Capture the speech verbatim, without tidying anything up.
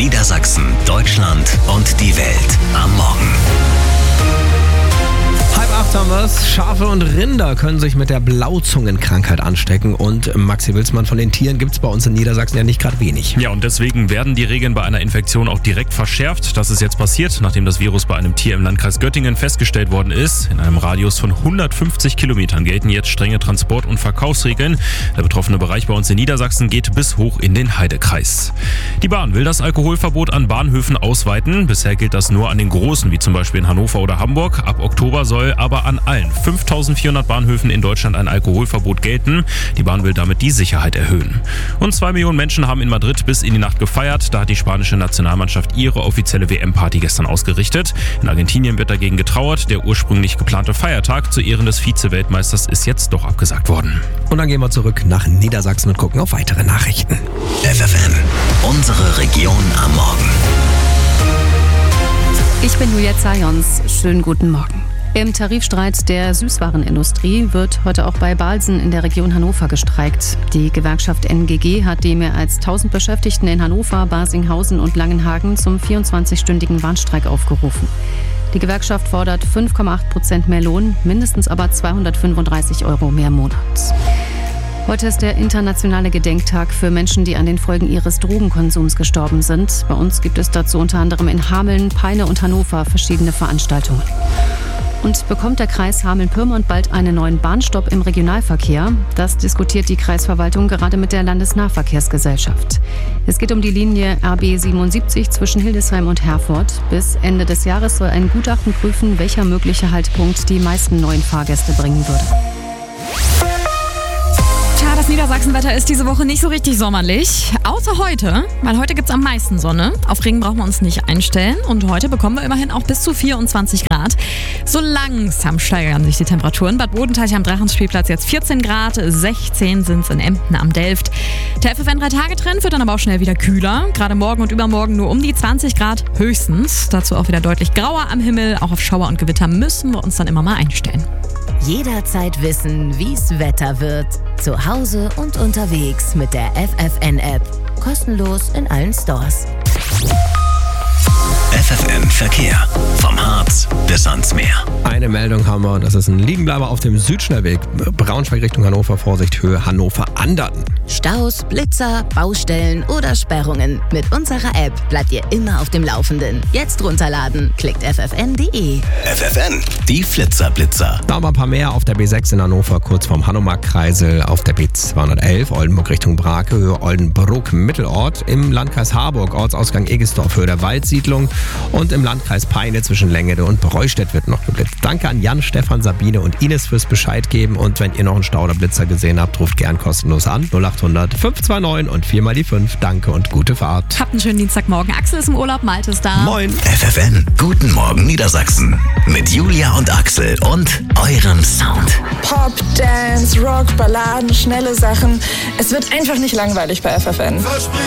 Niedersachsen, Deutschland und die Welt am Morgen. Halb acht haben wir's. Schafe und Rinder können sich mit der Blauzungenkrankheit anstecken. Und Maxi Wilsmann, von den Tieren gibt's bei uns in Niedersachsen ja nicht gerade wenig. Ja, und deswegen werden die Regeln bei einer Infektion auch direkt verschärft. Das ist jetzt passiert, nachdem das Virus bei einem Tier im Landkreis Göttingen festgestellt worden ist. In einem Radius von hundertfünfzig Kilometern gelten jetzt strenge Transport- und Verkaufsregeln. Der betroffene Bereich bei uns in Niedersachsen geht bis hoch in den Heidekreis. Die Bahn will das Alkoholverbot an Bahnhöfen ausweiten. Bisher gilt das nur an den großen, wie zum Beispiel in Hannover oder Hamburg. Ab Oktober soll aber an allen fünftausendvierhundert Bahnhöfen in Deutschland ein Alkoholverbot gelten. Die Bahn will damit die Sicherheit erhöhen. Und zwei Millionen Menschen haben in Madrid bis in die Nacht gefeiert. Da hat die spanische Nationalmannschaft ihre offizielle W M-Party gestern ausgerichtet. In Argentinien wird dagegen getrauert. Der ursprünglich geplante Feiertag zu Ehren des Vize-Weltmeisters ist jetzt doch abgesagt worden. Und dann gehen wir zurück nach Niedersachsen und gucken auf weitere Nachrichten. F F N, unsere Region am Morgen. Ich bin Julia Zajons. Schönen guten Morgen. Im Tarifstreit der Süßwarenindustrie wird heute auch bei Balsen in der Region Hannover gestreikt. Die Gewerkschaft N G G hat die mehr als tausend Beschäftigten in Hannover, Barsinghausen und Langenhagen zum vierundzwanzigstündigen Warnstreik aufgerufen. Die Gewerkschaft fordert fünf Komma acht Prozent mehr Lohn, mindestens aber zweihundertfünfunddreißig Euro mehr im Monat. Heute ist der internationale Gedenktag für Menschen, die an den Folgen ihres Drogenkonsums gestorben sind. Bei uns gibt es dazu unter anderem in Hameln, Peine und Hannover verschiedene Veranstaltungen. Und bekommt der Kreis Hameln-Pyrmont bald einen neuen Bahnstopp im Regionalverkehr? Das diskutiert die Kreisverwaltung gerade mit der Landesnahverkehrsgesellschaft. Es geht um die Linie R B siebenundsiebzig zwischen Hildesheim und Herford. Bis Ende des Jahres soll ein Gutachten prüfen, welcher mögliche Haltpunkt die meisten neuen Fahrgäste bringen würde. Tja, das Niedersachsenwetter ist diese Woche nicht so richtig sommerlich. Außer heute, weil heute gibt es am meisten Sonne. Auf Regen brauchen wir uns nicht einstellen. Und heute bekommen wir immerhin auch bis zu vierundzwanzig Grad. So langsam steigern sich die Temperaturen. Bad Bodenteich am Drachenspielplatz jetzt vierzehn Grad, sechzehn sind es in Emden am Delft. Der F F N drei Tage Trend wird dann aber auch schnell wieder kühler. Gerade morgen und übermorgen nur um die zwanzig Grad höchstens. Dazu auch wieder deutlich grauer am Himmel. Auch auf Schauer und Gewitter müssen wir uns dann immer mal einstellen. Jederzeit wissen, wie's Wetter wird. Zu Hause und unterwegs mit der F F N-App. Kostenlos in allen Stores. F F N Verkehr. Vom Harz bis ans Meer. Eine Meldung haben wir, das ist ein Liegenbleiber auf dem Südschnellweg. Braunschweig Richtung Hannover, Vorsicht, Höhe Hannover-Anderten. Staus, Blitzer, Baustellen oder Sperrungen. Mit unserer App bleibt ihr immer auf dem Laufenden. Jetzt runterladen. Klickt f f n punkt d e. F F N, die Flitzer-Blitzer. Da haben wir ein paar mehr auf der B sechs in Hannover, kurz vorm Hanomag-Kreisel, auf der B zweihundertelf, Oldenburg Richtung Brake, Höhe Oldenburg, Mittelort, im Landkreis Harburg, Ortsausgang Egesdorf, Höhe der Waldsiedlung und im Landkreis Peine zwischen Längede und Breustedt wird noch geblitzt. Danke an Jan, Stefan, Sabine und Ines fürs Bescheid geben und wenn ihr noch einen Stau oder Blitzer gesehen habt, ruft gern kostenlos an. null acht hundert fünf zwei neun und vier mal die fünf. Danke und gute Fahrt. Habt einen schönen Dienstagmorgen. Axel ist im Urlaub, Malte ist da. Moin. F F N, guten Morgen Niedersachsen. Mit Julia und Axel und eurem Sound. Pop, Dance, Rock, Balladen, schnelle Sachen. Es wird einfach nicht langweilig bei F F N. Versprich